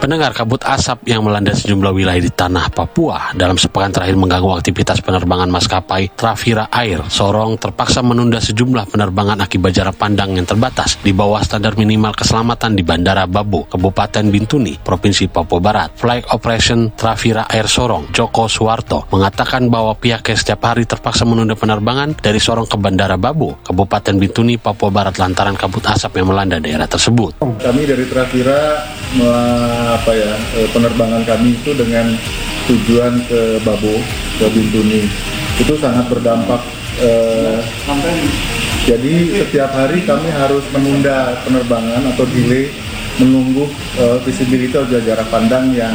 Pendengar, kabut asap yang melanda sejumlah wilayah di tanah Papua dalam sepekan terakhir mengganggu aktivitas penerbangan maskapai Travira Air. Sorong terpaksa menunda sejumlah penerbangan akibat jarak pandang yang terbatas di bawah standar minimal keselamatan di Bandara Babo, Kabupaten Bintuni, Provinsi Papua Barat. Flight Operation Travira Air Sorong, Joko Suwarto, mengatakan bahwa pihaknya setiap hari terpaksa menunda penerbangan dari Sorong ke Bandara Babo, Kabupaten Bintuni, Papua Barat lantaran kabut asap yang melanda daerah tersebut. Kami dari Travira penerbangan kami itu dengan tujuan ke Babo, ke Bintuni itu sangat berdampak. Jadi setiap hari kami harus menunda penerbangan atau delay menunggu visibility atau jarak pandang yang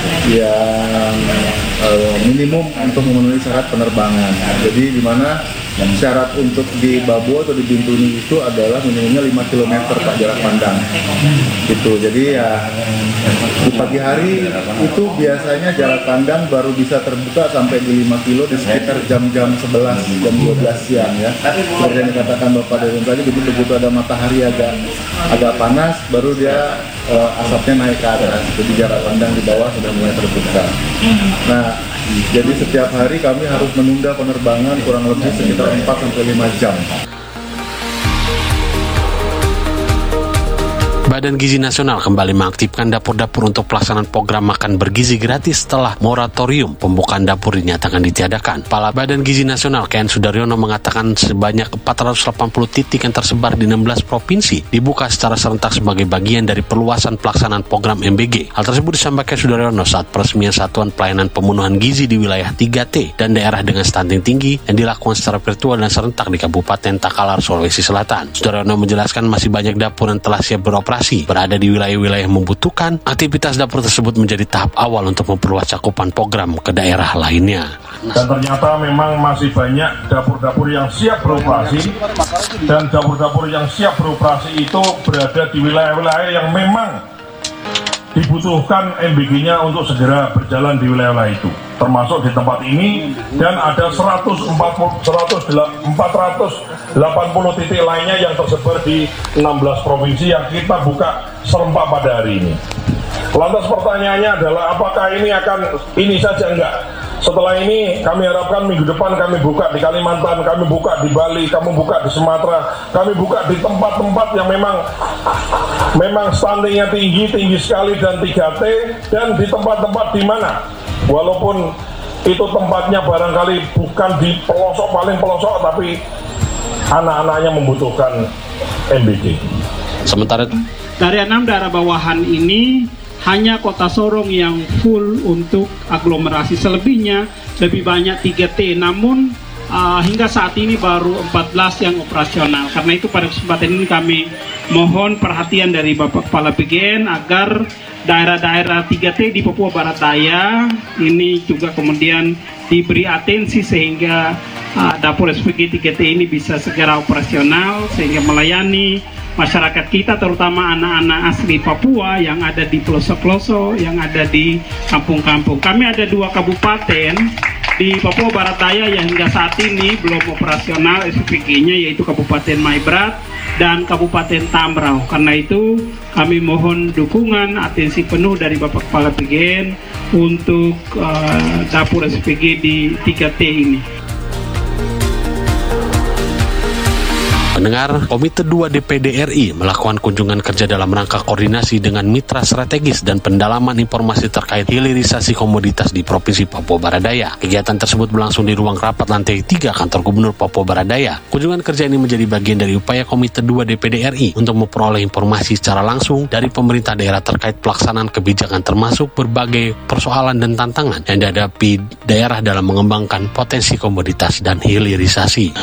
minimum untuk memenuhi syarat penerbangan. Jadi di mana syarat untuk di Babo atau di Bintuni itu adalah minimumnya 5 km Pak jarak pandang. Gitu. Jadi ya di pagi hari itu biasanya jarak pandang baru bisa terbuka sampai di 5 kilo di sekitar jam-jam 11, jam 12 siang ya. Seperti yang dikatakan Bapak Dewan tadi, jadi begitu ada matahari agak panas baru dia asapnya naik ke atas. Jadi jarak pandang di bawah sudah mulai terbuka. Nah, jadi setiap hari kami harus menunda penerbangan kurang lebih sekitar 4-5 jam. Badan Gizi Nasional kembali mengaktifkan dapur-dapur untuk pelaksanaan program makan bergizi gratis setelah moratorium pembukaan dapur dinyatakan ditiadakan. Kepala Badan Gizi Nasional Ken Sudaryono mengatakan sebanyak 480 titik yang tersebar di 16 provinsi dibuka secara serentak sebagai bagian dari perluasan pelaksanaan program MBG. Hal tersebut disampaikan Sudaryono saat peresmian Satuan Pelayanan Pemenuhan Gizi di wilayah 3T dan daerah dengan stunting tinggi yang dilakukan secara virtual dan serentak di Kabupaten Takalar, Sulawesi Selatan. Sudaryono menjelaskan masih banyak dapur yang telah siap beroperasi berada di wilayah-wilayah yang membutuhkan. Aktivitas dapur tersebut menjadi tahap awal untuk memperluas cakupan program ke daerah lainnya. Dan ternyata memang masih banyak dapur-dapur yang siap beroperasi, dan dapur-dapur yang siap beroperasi itu berada di wilayah-wilayah yang memang dibutuhkan MBG-nya untuk segera berjalan di wilayah itu, termasuk di tempat ini, dan ada 480 titik lainnya yang tersebar di 16 provinsi yang kita buka serempak pada hari ini. Lantas pertanyaannya adalah apakah ini saja enggak? Setelah ini kami harapkan minggu depan kami buka di Kalimantan, kami buka di Bali, kami buka di Sumatera, kami buka di tempat-tempat yang memang stuntingnya tinggi sekali dan 3T, dan di tempat-tempat di mana walaupun itu tempatnya barangkali bukan di pelosok paling pelosok, tapi anak-anaknya membutuhkan MBG. Sementara dari 6 daerah bawahan ini hanya Kota Sorong yang full untuk aglomerasi, selebihnya lebih banyak 3T, namun hingga saat ini baru 14 yang operasional. Karena itu pada kesempatan ini kami mohon perhatian dari Bapak Kepala PGN agar daerah-daerah 3T di Papua Barat Daya ini juga kemudian diberi atensi sehingga dapur SPG 3T ini bisa segera operasional sehingga melayani masyarakat kita, terutama anak-anak asli Papua yang ada di pelosok-pelosok, yang ada di kampung-kampung. Kami ada 2 kabupaten di Papua Barat Daya yang hingga saat ini belum operasional SPG-nya, yaitu Kabupaten Maibrat dan Kabupaten Tambrau. Karena itu kami mohon dukungan, atensi penuh dari Bapak Kepala PGN untuk dapur SPG di 3T ini. Pendengar, Komite 2 DPD RI melakukan kunjungan kerja dalam rangka koordinasi dengan mitra strategis dan pendalaman informasi terkait hilirisasi komoditas di Provinsi Papua Barat Daya. Kegiatan tersebut berlangsung di ruang rapat lantai 3 kantor Gubernur Papua Barat Daya. Kunjungan kerja ini menjadi bagian dari upaya Komite 2 DPD RI untuk memperoleh informasi secara langsung dari pemerintah daerah terkait pelaksanaan kebijakan, termasuk berbagai persoalan dan tantangan yang dihadapi daerah dalam mengembangkan potensi komoditas dan hilirisasi.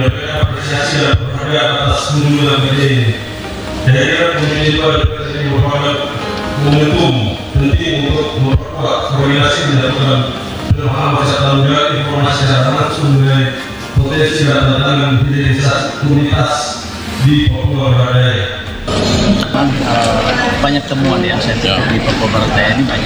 Atas kunjungan kerja ini, kehadiran Komisi 2 DPR ini merupakan momentum penting untuk memperkuat koordinasi dan melakukan pemahaman serta memberikan informasi secara langsung mengenai potensi dan tantangan hilirisasi komunitas di Papua Barat Daya. Banyak temuan yang saya temui di Papua Barat Daya ini banyak